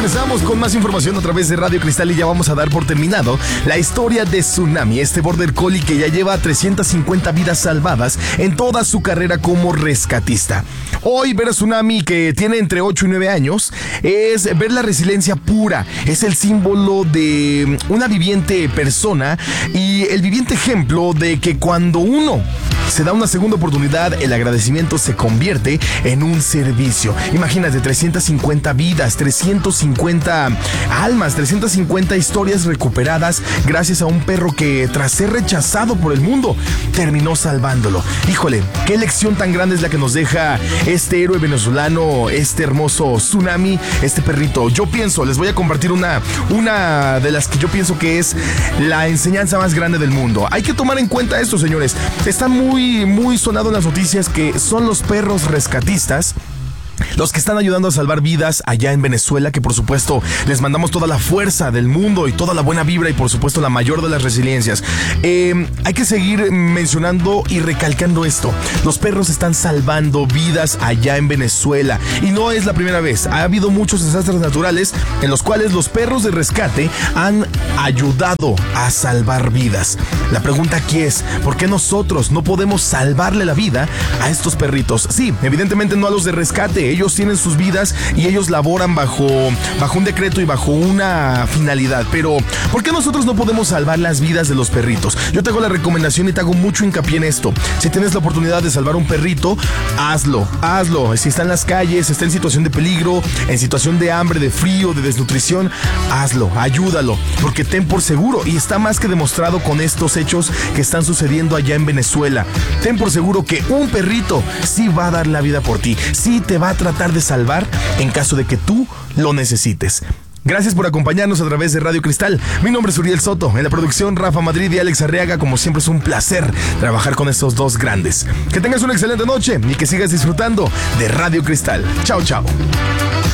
regresamos con más información a través de Radio Cristal y ya vamos a dar por terminado la historia de Tsunami, este border collie que ya lleva 350 vidas salvadas en toda su carrera como rescatista. Hoy ver a Tsunami, que tiene entre 8 y 9 años, es ver la resiliencia pura, es el símbolo de una viviente persona y el viviente ejemplo de que cuando uno se da una segunda oportunidad, el agradecimiento se convierte en un servicio. Imagínate, 350 vidas, 350 almas, 350 historias recuperadas gracias a un perro que, tras ser rechazado por el mundo, terminó salvándolo. Híjole, qué lección tan grande es la que nos deja este héroe venezolano, este hermoso Tsunami, este perrito. Yo pienso, les voy a compartir una de las que yo pienso que es la enseñanza más grande del mundo. Hay que tomar en cuenta esto, señores. Está muy sonado en las noticias que son los perros rescatistas los que están ayudando a salvar vidas allá en Venezuela, que por supuesto les mandamos toda la fuerza del mundo y toda la buena vibra y por supuesto la mayor de las resiliencias. Hay que seguir mencionando y recalcando esto. Los perros están salvando vidas allá en Venezuela y no es la primera vez. Ha habido muchos desastres naturales en los cuales los perros de rescate han ayudado a salvar vidas. La pregunta aquí es, ¿por qué nosotros no podemos salvarle la vida a estos perritos? Sí, evidentemente no a los de rescate. Ellos tienen sus vidas y ellos laboran bajo un decreto y bajo una finalidad. Pero, ¿por qué nosotros no podemos salvar las vidas de los perritos? Yo te hago la recomendación y te hago mucho hincapié en esto. Si tienes la oportunidad de salvar un perrito, hazlo. Si está en las calles, está en situación de peligro, en situación de hambre, de frío, de desnutrición, hazlo, ayúdalo. Porque ten por seguro, y está más que demostrado con estos hechos que están sucediendo allá en Venezuela, ten por seguro que un perrito sí va a dar la vida por ti, sí te va a tratar de salvar en caso de que tú lo necesites. Gracias por acompañarnos a través de Radio Cristal. Mi nombre es Uriel Soto. En la producción, Rafa Madrid y Alex Arriaga. Como siempre, es un placer trabajar con estos dos grandes. Que tengas una excelente noche y que sigas disfrutando de Radio Cristal. Chao, chao.